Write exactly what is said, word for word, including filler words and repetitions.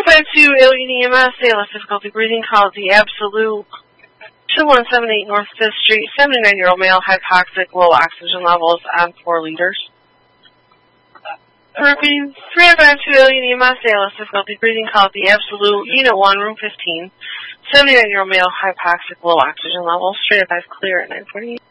five two, Alien E M S, A L S difficulty breathing, call it the Absolute. two one seven eight North fifth Street, seventy-nine-year-old male, hypoxic, low oxygen levels on four liters. Repeating, three five two, Alien E M S, A L S difficulty breathing, call it the Absolute. Unit one, room fifteen, seventy-nine-year-old male, hypoxic, low oxygen levels, straight up five clear at nine forty-eight.